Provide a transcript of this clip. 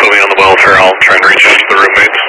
me on the welfare. I'll try and reach the roommates.